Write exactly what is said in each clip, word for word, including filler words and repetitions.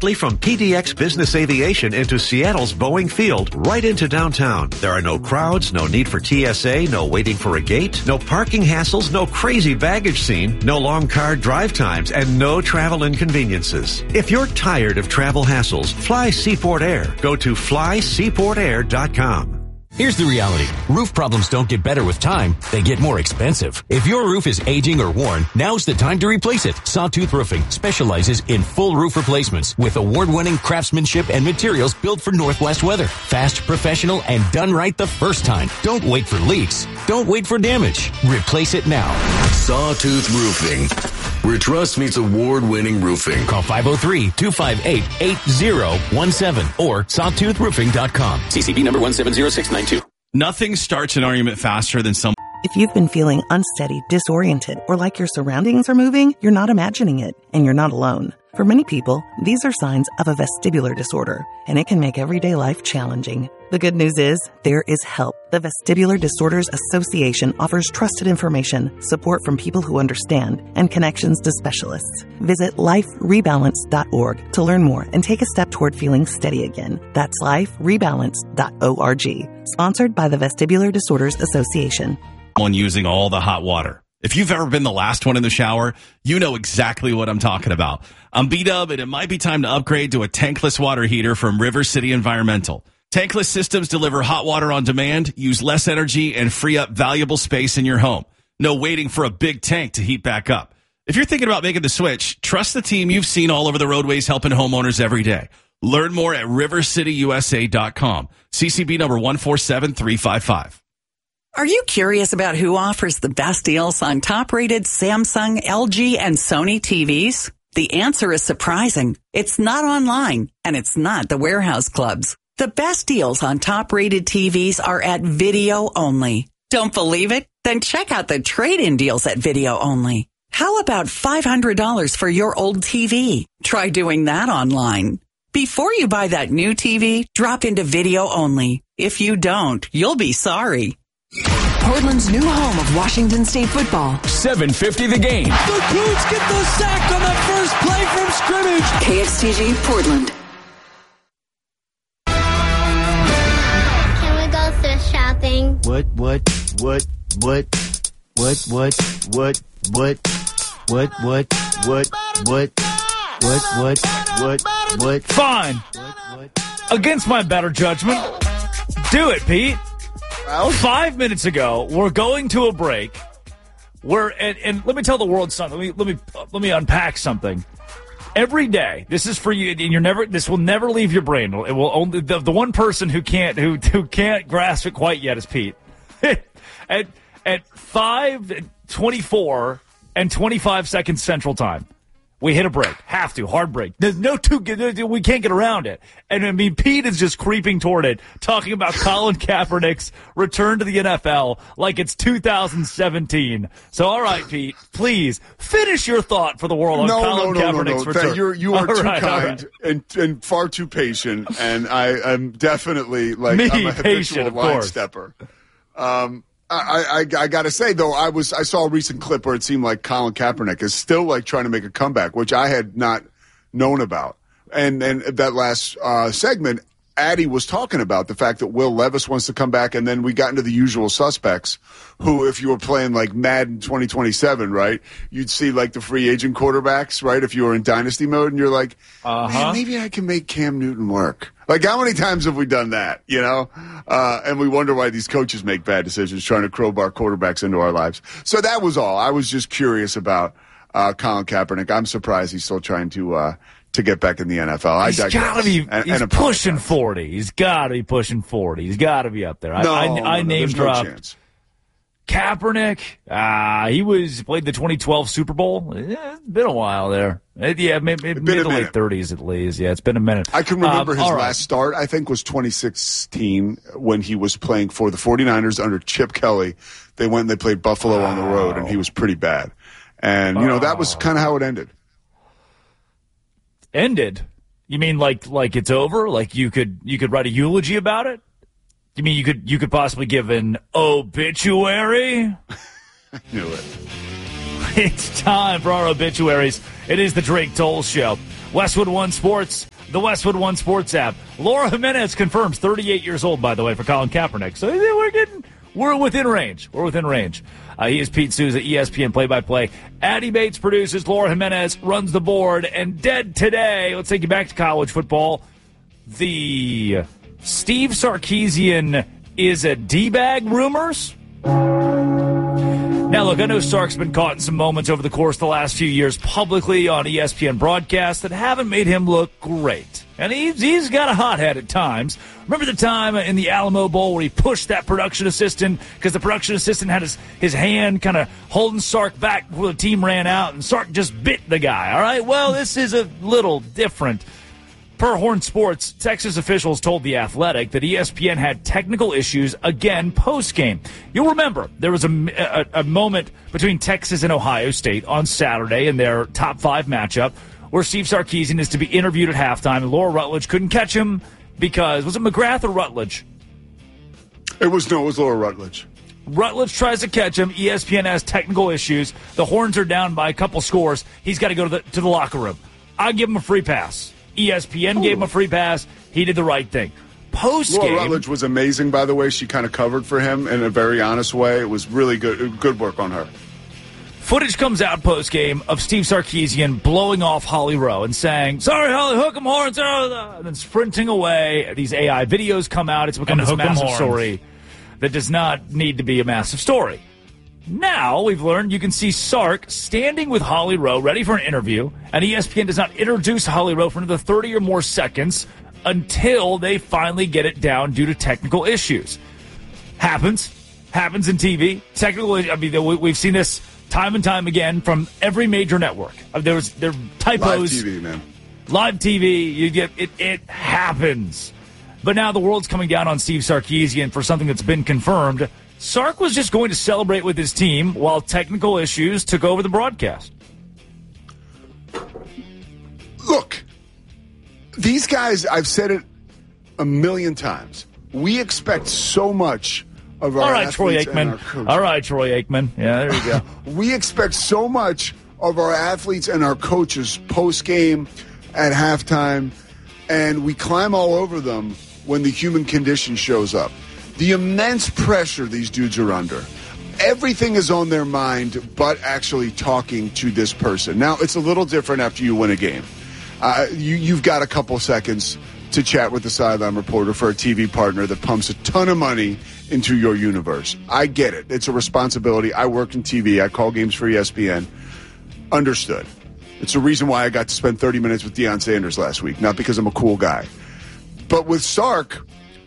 directly from P D X Business Aviation into Seattle's Boeing Field, right into downtown. There are no crowds, no need for T S A, no waiting for a gate, no parking hassles, no crazy baggage scene, no long car drive times, and no travel inconveniences. If you're tired of travel hassles, fly Seaport Air. Go to fly seaport air dot com. Here's the reality. Roof problems don't get better with time. They get more expensive. If your roof is aging or worn, now's the time to replace it. Sawtooth Roofing specializes in full roof replacements with award-winning craftsmanship and materials built for Northwest weather. Fast, professional, and done right the first time. Don't wait for leaks. Don't wait for damage. Replace it now. Sawtooth Roofing, where trust meets award-winning roofing. Call five oh three, two five eight, eight oh one seven or sawtooth roofing dot com. C C B number one seven zero six nine two. Nothing starts an argument faster than some. If you've been feeling unsteady, disoriented, or like your surroundings are moving, you're not imagining it, and you're not alone. For many people, these are signs of a vestibular disorder, and it can make everyday life challenging. The good news is, there is help. The Vestibular Disorders Association offers trusted information, support from people who understand, and connections to specialists. Visit life rebalance dot org to learn more and take a step toward feeling steady again. That's life rebalance dot org. Sponsored by the Vestibular Disorders Association. One using all the hot water. If you've ever been the last one in the shower, you know exactly what I'm talking about. I'm B-Dub, and it might be time to upgrade to a tankless water heater from River City Environmental. Tankless systems deliver hot water on demand, use less energy, and free up valuable space in your home. No waiting for a big tank to heat back up. If you're thinking about making the switch, trust the team you've seen all over the roadways helping homeowners every day. Learn more at river city u s a dot com. C C B number one four seven three five five. Are you curious about who offers the best deals on top-rated Samsung, L G, and Sony T Vs? The answer is surprising. It's not online, and it's not the warehouse clubs. The best deals on top-rated T Vs are at Video Only. Don't believe it? Then check out the trade-in deals at Video Only. How about five hundred dollars for your old T V? Try doing that online. Before you buy that new T V, drop into Video Only. If you don't, you'll be sorry. Portland's new home of Washington State football. seven fifty the game. The Cougs get the sack on that first play from scrimmage. K X T G Portland. Can we go thrift shopping? What, what, what, what, what, what, what, what, what, what, what, what, what, what, what, what, Fine. what, what? Against my better judgment. Do it, Pete. Well, five minutes ago, we're going to a break. We're and, and let me tell the world something. Let me let me let me unpack something. Every day, this is for you, and you're never. This will never leave your brain. It will only the, the one person who can't who who can't grasp it quite yet is Pete. at at five twenty-four and twenty-five seconds Central Time. We hit a break. Have to. Hard break. There's no two. We can't get around it. And, I mean, Pete is just creeping toward it, talking about Colin Kaepernick's return to the N F L like it's two thousand seventeen. So, all right, Pete, please finish your thought for the world on no, Colin no, no, Kaepernick's no, no. return. You're, you are all too right, kind right. and, and far too patient, and I am definitely, like, Me, I'm a patient, habitual of line course. stepper. Um, I, I, I got to say, though, I was I saw a recent clip where it seemed like Colin Kaepernick is still like trying to make a comeback, which I had not known about. And and that last uh, segment, Addy was talking about the fact that Will Levis wants to come back, and then we got into the usual suspects who, if you were playing like Madden twenty twenty-seven, right, you'd see like the free agent quarterbacks, right, if you were in dynasty mode, and you're like, uh-huh. man, maybe I can make Cam Newton work. Like, how many times have we done that, you know? Uh, and we wonder why these coaches make bad decisions trying to crowbar quarterbacks into our lives. So that was all. I was just curious about uh, Colin Kaepernick. I'm surprised he's still trying to uh, to get back in the N F L. He's I got to be and, he's and pushing forty. He's got to be pushing forty. He's got to be up there. No, I, I, no, I no, name there's no dropped chance. Kaepernick. Uh, he was played the twenty twelve Super Bowl. Yeah, it's been a while there. It, yeah, maybe mid to late thirties at least. Yeah, it's been a minute. I can remember um, his right. last start, I think, was twenty sixteen when he was playing for the forty-niners under Chip Kelly. They went and they played Buffalo oh. on the road, and he was pretty bad. And, you know, that was kind of how it ended. Ended? You mean like like it's over? Like you could you could write a eulogy about it? You mean you could you could possibly give an obituary? I knew it. It's time for our obituaries. It is the Drake Toll Show. Westwood One Sports, the Westwood One Sports app. Laura Jimenez confirms, thirty-eight years old, by the way, for Colin Kaepernick. So we're getting, we're within range. We're within range. Uh, he is Pete Souza, E S P N play-by-play. Addie Bates produces. Laura Jimenez runs the board. And dead today, let's take you back to college football. The Steve Sarkisian is a D-bag rumors. Now, look, I know Sark's been caught in some moments over the course of the last few years publicly on E S P N broadcasts that haven't made him look great. And he's, he's got a hot head at times. Remember the time in the Alamo Bowl where he pushed that production assistant because the production assistant had his, his hand kind of holding Sark back before the team ran out, and Sark just bit the guy, all right? Well, this is a little different. Per Horn Sports, Texas officials told The Athletic that E S P N had technical issues again post-game. You'll remember there was a, a, a moment between Texas and Ohio State on Saturday in their top five matchup where Steve Sarkisian is to be interviewed at halftime, and Laura Rutledge couldn't catch him because, was it McGrath or Rutledge? It was, no, it was Laura Rutledge. Rutledge tries to catch him. E S P N has technical issues. The Horns are down by a couple scores. He's got to go to the, to the locker room. I give him a free pass. E S P N Ooh. Gave him a free pass. He did the right thing. Post-game, Laura Rutledge was amazing, by the way. She kind of covered for him in a very honest way. It was really good good work on her. Footage comes out post-game of Steve Sarkisian blowing off Holly Rowe and saying, sorry, Holly, hook 'em horns, and then sprinting away. These A I videos come out. It's become and this massive story that does not need to be a massive story. Now, we've learned you can see Sark standing with Holly Rowe ready for an interview, and E S P N does not introduce Holly Rowe for another thirty or more seconds until they finally get it down due to technical issues. Happens. Happens in T V. Technical, I mean, we've seen this time and time again from every major network. There was there typos. Live T V, man. Live T V, you get it, it happens. But now the world's coming down on Steve Sarkisian for something that's been confirmed. Sark was just going to celebrate with his team while technical issues took over the broadcast. Look, these guys, I've said it a million times. We expect so much of our All right, Troy athletes and our Aikman. coaches. All right, Troy Aikman. Yeah, there you go. We expect so much of our athletes and our coaches post-game, at halftime, and we climb all over them when the human condition shows up. The immense pressure these dudes are under. Everything is on their mind but actually talking to this person. Now, it's a little different after you win a game. Uh, you, you've got a couple seconds to chat with the sideline reporter for a T V partner that pumps a ton of money into your universe. I get it. It's a responsibility. I work in T V. I call games for E S P N. Understood. It's the reason why I got to spend thirty minutes with Deion Sanders last week, not because I'm a cool guy. But with Sark,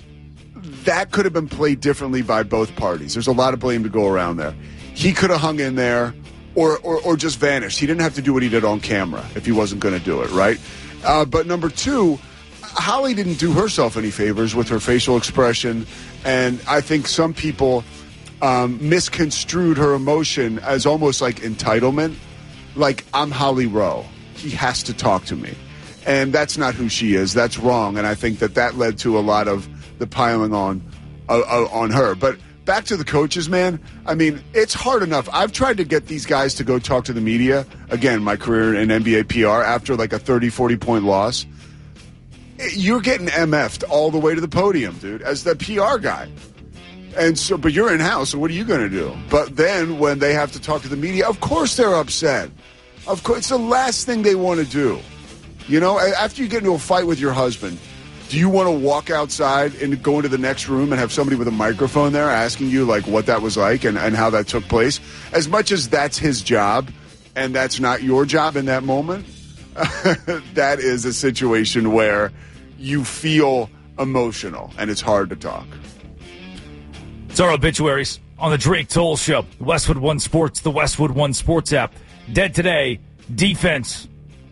that could have been played differently by both parties. There's a lot of blame to go around there. He could have hung in there or, or, or just vanished. He didn't have to do what he did on camera if he wasn't going to do it, right? Uh, but number two, Holly didn't do herself any favors with her facial expression, and I think some people um, misconstrued her emotion as almost like entitlement. Like, I'm Holly Rowe. He has to talk to me. And that's not who she is. That's wrong, and I think that that led to a lot of the piling on uh, uh, on her. But back to the coaches, man. I mean, it's hard enough. I've tried to get these guys to go talk to the media. Again, my career in N B A P R after like a thirty, forty-point loss. You're getting M F'd all the way to the podium, dude, as the P R guy. And so, but you're in-house, so what are you going to do? But then when they have to talk to the media, of course they're upset. Of course, it's the last thing they want to do. You know, after you get into a fight with your husband, do you want to walk outside and go into the next room and have somebody with a microphone there asking you, like, what that was like and, and how that took place? As much as that's his job and that's not your job in that moment, that is a situation where you feel emotional and it's hard to talk. It's our obituaries on the Drake Toll Show. Westwood One Sports, the Westwood One Sports app. Dead today, defense.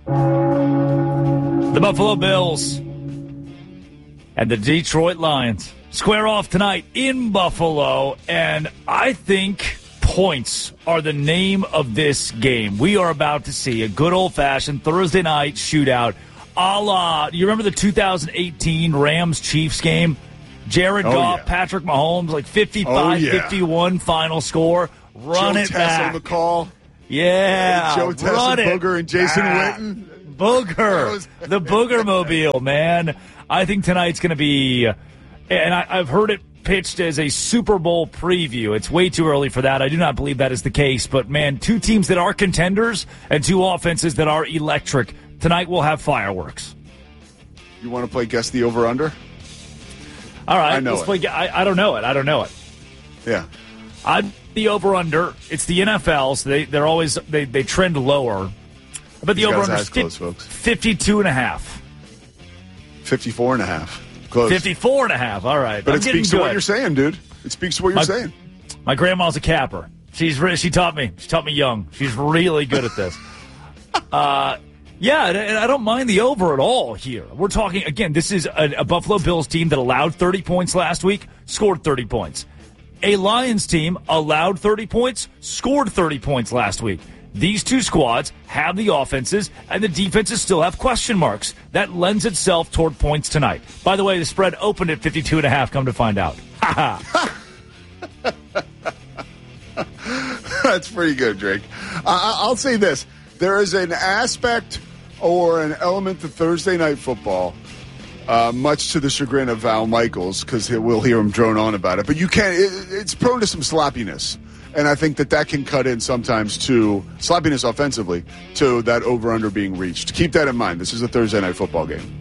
The Buffalo Bills and the Detroit Lions square off tonight in Buffalo, and I think points are the name of this game. We are about to see a good old-fashioned Thursday night shootout a la, do you remember the two thousand eighteen Rams-Chiefs game? Jared oh, Goff, yeah. Patrick Mahomes, like fifty-five fifty-one oh, yeah. final score. Run Joe it Tessa back. on the call. Yeah. Joe Tessa, run Booger, and Jason back. Witten. booger. Was- the booger mobile, man. I think tonight's going to be, and I, I've heard it pitched as a Super Bowl preview. It's way too early for that. I do not believe that is the case. But, man, two teams that are contenders and two offenses that are electric. Tonight we'll have fireworks. You want to play Guess the Over-Under? All right. I know let's it. play. I, I don't know it. I don't know it. Yeah. I'm the over-under. It's the N F L, so they, they're always, they, they trend lower. I bet the He's got his over-under eyes is closed, folks. fifty-two and a half. fifty-four and a half. Close. fifty-four and a half. All right. But I'm it getting speaks to what good. you're saying, dude. It speaks to what you're my, saying. My grandma's a capper. She's re- she taught me. She taught me young. She's really good at this. uh, yeah, and, and I don't mind the over at all here. We're talking again. This is a, a Buffalo Bills team that allowed thirty points last week, scored thirty points. A Lions team allowed thirty points, scored thirty points last week. These two squads have the offenses, and the defenses still have question marks. That lends itself toward points tonight. By the way, the spread opened at fifty-two and a half, come to find out. That's pretty good, Drake. Uh, I'll say this. There is an aspect or an element to Thursday Night Football, uh, much to the chagrin of Val Michaels, because we'll hear him drone on about it. But you can't. It, it's prone to some sloppiness. And I think that that can cut in sometimes to sloppiness offensively to that over-under being reached. Keep that in mind. This is a Thursday Night Football game.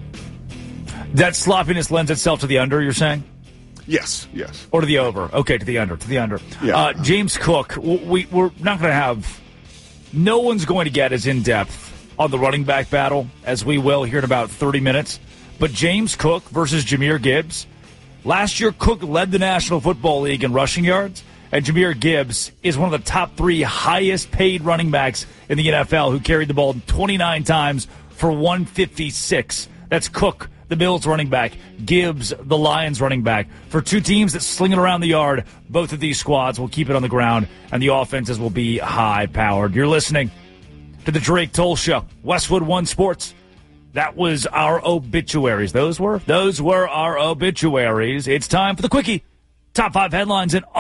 That sloppiness lends itself to the under, you're saying? Yes, yes. Or to the over. Okay, to the under, to the under. Yeah. Uh, James Cook, we, we're not going to have – no one's going to get as in-depth on the running back battle as we will here in about thirty minutes. But James Cook versus Jahmyr Gibbs. Last year, Cook led the National Football League in rushing yards. And Jahmyr Gibbs is one of the top three highest-paid running backs in the N F L, who carried the ball twenty-nine times for one fifty-six. That's Cook, the Bills running back, Gibbs, the Lions running back. For two teams that sling it around the yard, both of these squads will keep it on the ground, and the offenses will be high-powered. You're listening to the Drake Toll Show, Westwood One Sports. That was our obituaries. Those were? Those were our obituaries. It's time for the Quickie. Top five headlines in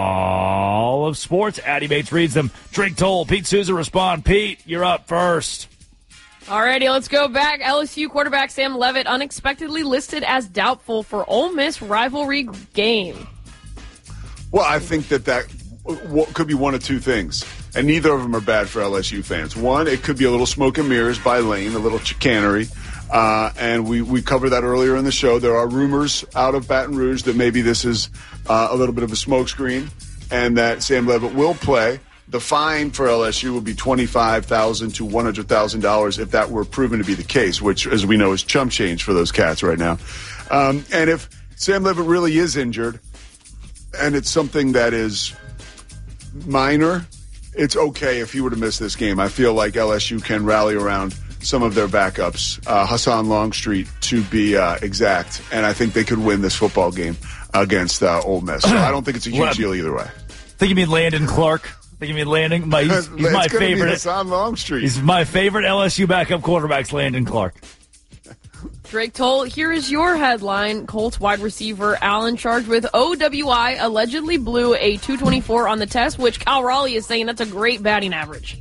all of sports. Addy Bates reads them. Drake Toll, Pete Souza respond. Pete, you're up first. Alrighty, let's go back. L S U quarterback Sam Leavitt unexpectedly listed as doubtful for Ole Miss rivalry game. Well, I think that that w- could be one of two things, and neither of them are bad for L S U fans. One, it could be a little smoke and mirrors by Lane, a little chicanery. Uh, and we, we covered that earlier in the show. There are rumors out of Baton Rouge that maybe this is uh, a little bit of a smokescreen and that Sam Leavitt will play. The fine for L S U would be twenty-five thousand dollars to one hundred thousand dollars if that were proven to be the case, which, as we know, is chump change for those cats right now. Um, and if Sam Leavitt really is injured and it's something that is minor, it's okay if he were to miss this game. I feel like L S U can rally around some of their backups, uh, Hassan Longstreet to be uh, exact, and I think they could win this football game against uh, Ole Miss. So I don't think it's a huge deal either way. I think you mean Landon Clark. I think you mean Landon. My, he's he's my favorite. Be Hassan Longstreet. He's my favorite L S U backup quarterback's Landon Clark. Drake Toll, here is your headline. Colts wide receiver Allen charged with O W I allegedly blew a two twenty-four on the test, which Cal Raleigh is saying that's a great batting average.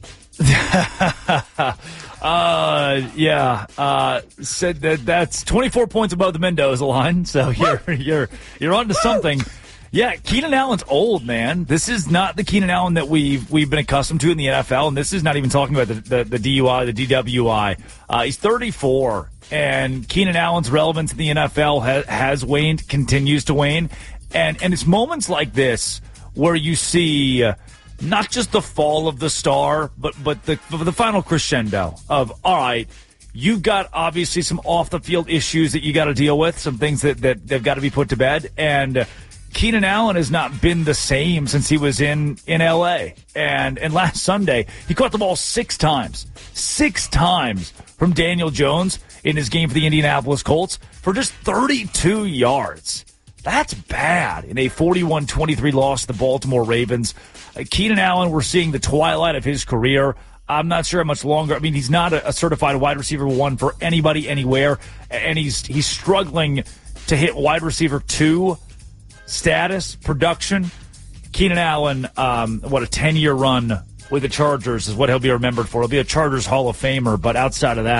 uh, yeah, uh, said that that's twenty-four points above the Mendoza line. So you're you're you're onto something. Yeah, Keenan Allen's old, man. This is not the Keenan Allen that we've we've been accustomed to in the N F L, and this is not even talking about the the, the D U I, the D W I. Uh, he's thirty-four, and Keenan Allen's relevance in the N F L ha- has waned, continues to wane, and and it's moments like this where you see. Uh, Not just the fall of the star, but but the the final crescendo of, all right, you've got obviously some off-the-field issues that you got to deal with, some things that, that they've got to be put to bed. And Keenan Allen has not been the same since he was in, in L A. And, and last Sunday, he caught the ball six times. Six times from Daniel Jones in his game for the Indianapolis Colts for just thirty-two yards. That's bad in a forty-one twenty-three loss to the Baltimore Ravens. Uh, Keenan Allen, we're seeing the twilight of his career. I'm not sure how much longer. I mean, he's not a, a certified wide receiver one for anybody anywhere, and he's he's struggling to hit wide receiver two status, production. Keenan Allen, um, what, a ten-year run with the Chargers is what he'll be remembered for. He'll be a Chargers Hall of Famer, but outside of that,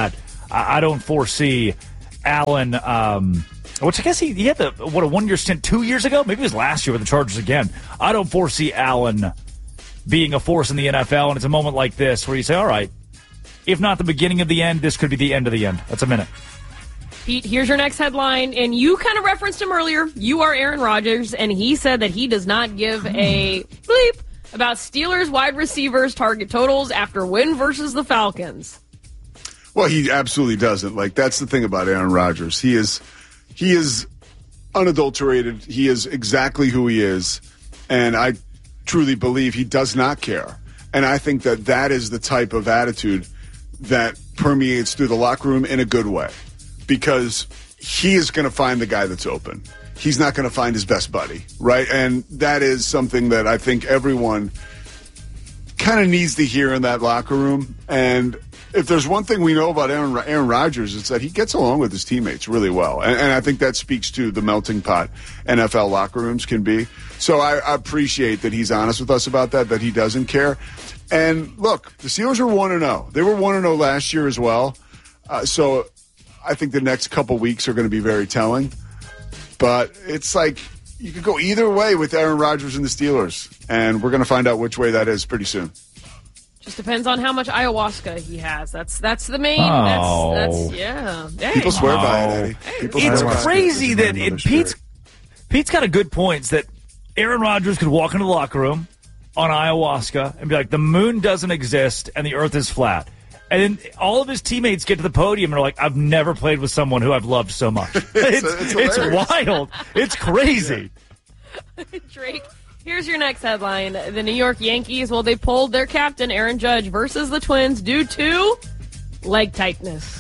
I, I don't foresee Allen, um, which I guess he, he had the, what, a one-year stint two years ago? Maybe it was last year with the Chargers again. I don't foresee Allen being a force in the N F L, and it's a moment like this where you say, all right, if not the beginning of the end, this could be the end of the end. That's a minute. Pete, here's your next headline, and you kind of referenced him earlier. You are Aaron Rodgers, and he said that he does not give a bleep about Steelers wide receivers' target totals after win versus the Falcons. Well, he absolutely doesn't. Like, that's the thing about Aaron Rodgers. He is, he is unadulterated. He is exactly who he is, and I truly believe he does not care. And I think that that is the type of attitude that permeates through the locker room in a good way. Because he is going to find the guy that's open. He's not going to find his best buddy, right? And that is something that I think everyone kind of needs to hear in that locker room. And if there's one thing we know about Aaron, Aaron Rodgers, it's that he gets along with his teammates really well. And, and I think that speaks to the melting pot N F L locker rooms can be. So I, I appreciate that he's honest with us about that, that he doesn't care. And look, the Steelers are one and oh. They were one and oh last year as well. Uh, so I think the next couple weeks are going to be very telling. But it's like you could go either way with Aaron Rodgers and the Steelers. And we're going to find out which way that is pretty soon. Just depends on how much ayahuasca he has. That's that's the main. Oh. That's, that's yeah. Hey. People swear by it, Eddie. People It's swear by crazy it. that it, Pete's, Pete's got a good points that Aaron Rodgers could walk into the locker room on ayahuasca and be like, the moon doesn't exist and the earth is flat. And then all of his teammates get to the podium and are like, I've never played with someone who I've loved so much. It's, it's, it's, it's wild. It's crazy. Drake, here's your next headline. The New York Yankees, well, they pulled their captain, Aaron Judge, versus the Twins due to leg tightness.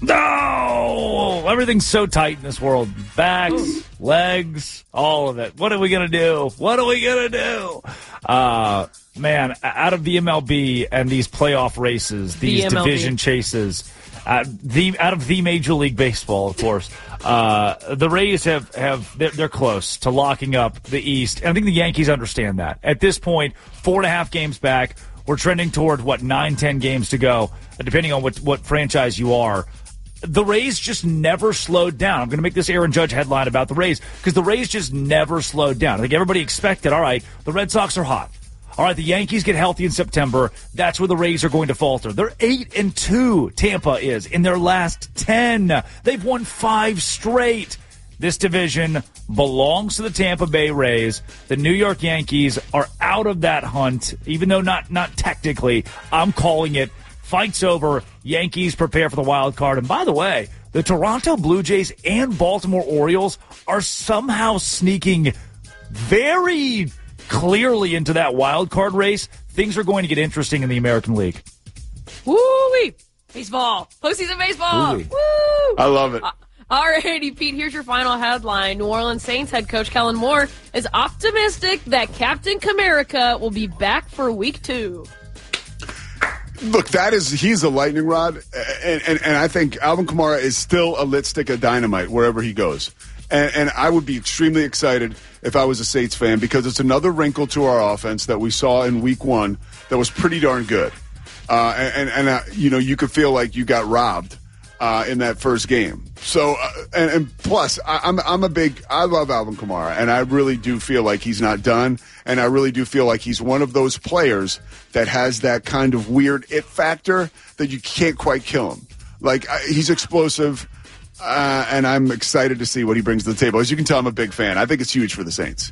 No! Everything's so tight in this world. Backs, legs, all of it. What are we going to do? What are we going to do? Uh, man, out of the M L B and these playoff races, these the division chases, uh, the out of the Major League Baseball, of course, uh, the Rays have, have they're, they're close to locking up the East. And I think the Yankees understand that. At this point, four and a half games back, we're trending toward, what, nine, ten games to go, depending on what, what franchise you are. The Rays just never slowed down. I'm going to make this Aaron Judge headline about the Rays because the Rays just never slowed down. I think everybody expected, all right, the Red Sox are hot. All right, the Yankees get healthy in September. That's where the Rays are going to falter. They're eight and two, Tampa is, in their last ten. They've won five straight. This division belongs to the Tampa Bay Rays. The New York Yankees are out of that hunt, even though not, not technically. I'm calling it. Fight's over. Yankees prepare for the wild card. And by the way, the Toronto Blue Jays and Baltimore Orioles are somehow sneaking very clearly into that wild card race. Things are going to get interesting in the American League. Woo-wee! Baseball. Postseason baseball. Woo-wee. Woo! I love it. Uh, all righty, Pete, here's your final headline. New Orleans Saints head coach Kellen Moore is optimistic that Captain Comerica will be back for week two. Look, that is, he's a lightning rod, and, and, and I think Alvin Kamara is still a lit stick of dynamite wherever he goes. And, and I would be extremely excited if I was a Saints fan because it's another wrinkle to our offense that we saw in week one that was pretty darn good. Uh, and, and, and uh, you know, you could feel like you got robbed uh, in that first game. So, uh, and, and plus, I, I'm, I'm a big, I love Alvin Kamara, and I really do feel like he's not done. And I really do feel like he's one of those players that has that kind of weird it factor that you can't quite kill him. Like, uh, he's explosive, uh, and I'm excited to see what he brings to the table. As you can tell, I'm a big fan. I think it's huge for the Saints.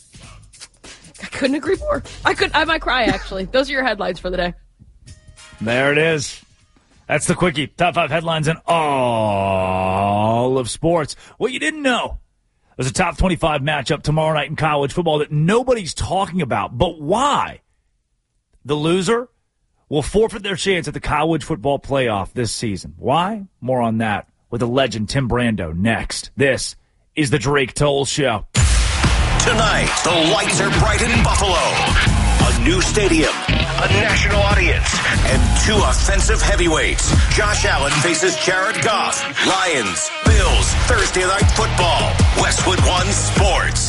I couldn't agree more. I could. I might cry, actually. Those are your headlines for the day. There it is. That's the Quickie. Top five headlines in all of sports. What you didn't know. There's a top twenty-five matchup tomorrow night in college football that nobody's talking about. But why? The loser will forfeit their chance at the college football playoff this season. Why? More on that with the legend Tim Brando next. This is the Drake Toll Show. Tonight, the lights are bright in Buffalo. A new stadium, a national audience, and two offensive heavyweights. Josh Allen faces Jared Goff. Lions, Bills, Thursday Night Football. Westwood One Sports.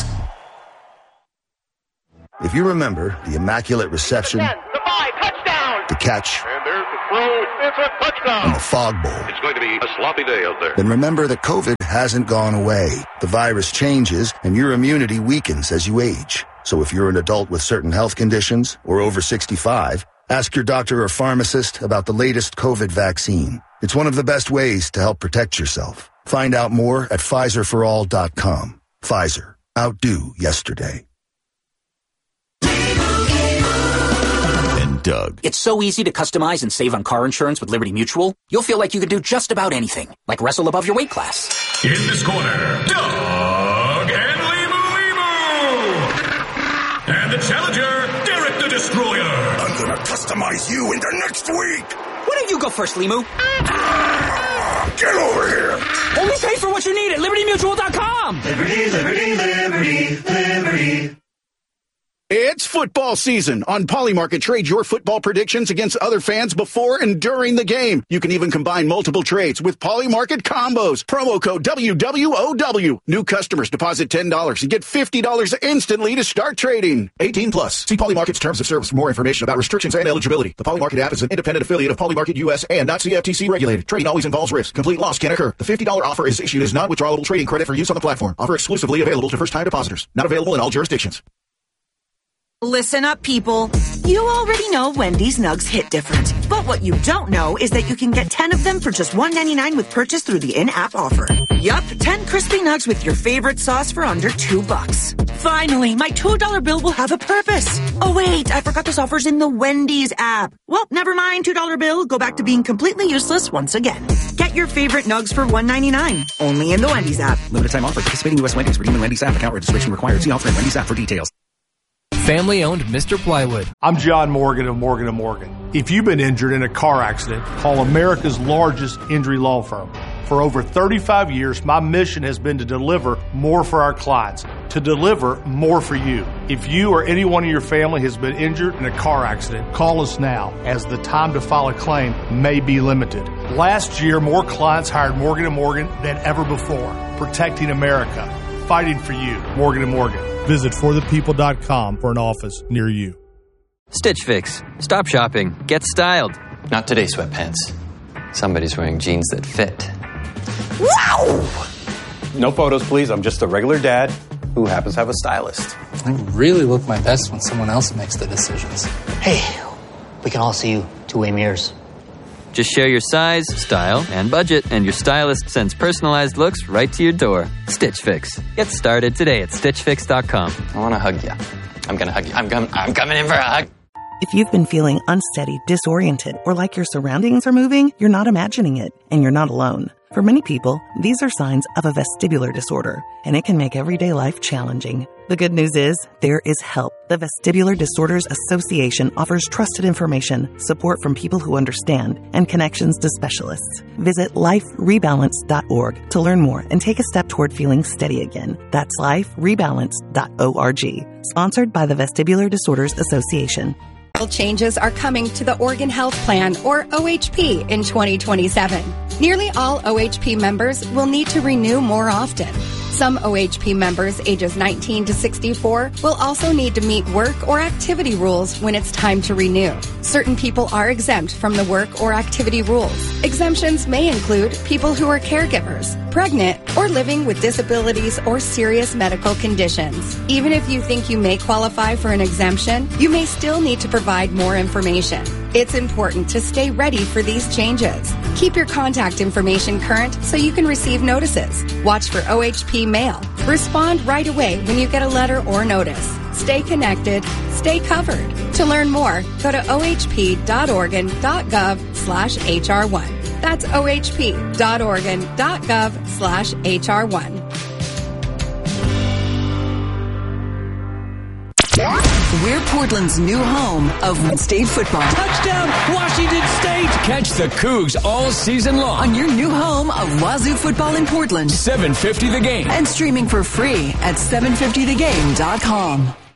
If you remember the immaculate reception, the five, touchdown, the catch, and there's the throw. It's a touchdown. In the Fog Bowl. It's going to be a sloppy day out there. Then remember that COVID hasn't gone away. The virus changes, and your immunity weakens as you age. So if you're an adult with certain health conditions or over sixty-five, ask your doctor or pharmacist about the latest COVID vaccine. It's one of the best ways to help protect yourself. Find out more at Pfizer for all dot com. Pfizer. Outdo yesterday. And Doug. It's so easy to customize and save on car insurance with Liberty Mutual. You'll feel like you can do just about anything, like wrestle above your weight class. In this corner, Doug and Limu Limu. And the challenger, Derek the Destroyer. I'm gonna customize you into next week. Why don't you go first, Limu? Get over here. Only pay for what you need at Liberty Mutual dot com. Liberty, Liberty, Liberty, Liberty. It's football season. On Polymarket, trade your football predictions against other fans before and during the game. You can even combine multiple trades with Polymarket combos. Promo code W W O W. New customers deposit ten dollars and get fifty dollars instantly to start trading. eighteen plus. See Polymarket's terms of service for more information about restrictions and eligibility. The Polymarket app is an independent affiliate of Polymarket U S and not C F T C regulated. Trading always involves risk. Complete loss can occur. The fifty dollars offer is issued as non-withdrawable trading credit for use on the platform. Offer exclusively available to first-time depositors. Not available in all jurisdictions. Listen up, people. You already know Wendy's Nugs hit different. But what you don't know is that you can get ten of them for just one ninety-nine with purchase through the in-app offer. Yup, ten crispy nugs with your favorite sauce for under two bucks. Finally, my two dollar bill will have a purpose. Oh wait, I forgot this offer's in the Wendy's app. Well, never mind, two dollar bill. Go back to being completely useless once again. Get your favorite nugs for one ninety-nine. Only in the Wendy's app. Limited time offer. Participating U S Wendy's. Redeem in Wendy's app. Account registration required. See offer in Wendy's app for details. Family-owned Mister Plywood. I'm John Morgan of Morgan and Morgan. If you've been injured in a car accident, call America's largest injury law firm. For over thirty-five years, my mission has been to deliver more for our clients, to deliver more for you. If you or anyone in your family has been injured in a car accident, call us now, as the time to file a claim may be limited. Last year, more clients hired Morgan and Morgan than ever before, protecting America, fighting for you. Morgan and Morgan. Visit for the people dot com for an office near you. Stitch Fix. Stop shopping. Get styled. Not today, sweatpants. Somebody's wearing jeans that fit. Wow! No photos, please. I'm just a regular dad who happens to have a stylist. I really look my best when someone else makes the decisions. Hey, we can all see you two-way mirrors. Just share your size, style, and budget, and your stylist sends personalized looks right to your door. Stitch Fix. Get started today at stitch fix dot com. I want to hug you. I'm going to hug you. I'm, com- I'm coming in for a hug. If you've been feeling unsteady, disoriented, or like your surroundings are moving, you're not imagining it, and you're not alone. For many people, these are signs of a vestibular disorder, and it can make everyday life challenging. The good news is, there is help. The Vestibular Disorders Association offers trusted information, support from people who understand, and connections to specialists. Visit life rebalance dot org to learn more and take a step toward feeling steady again. That's life rebalance dot org. Sponsored by the Vestibular Disorders Association. Changes are coming to the Oregon Health Plan, or O H P, in twenty twenty-seven. Nearly all O H P members will need to renew more often. Some O H P members ages nineteen to sixty-four will also need to meet work or activity rules when it's time to renew. Certain people are exempt from the work or activity rules. Exemptions may include people who are caregivers, pregnant, or living with disabilities or serious medical conditions. Even if you think you may qualify for an exemption, you may still need to provide more information. It's important to stay ready for these changes. Keep your contact information current so you can receive notices. Watch for O H P mail. Respond right away when you get a letter or notice. Stay connected. Stay covered. To learn more, go to o h p dot oregon dot gov slash h r one. That's o h p dot oregon dot gov slash h r one. We're Portland's new home of state football. Touchdown, Washington State! Catch the Cougs all season long On your new home of Wazoo football in Portland. seven fifty The Game. And streaming for free at seven fifty the game dot com.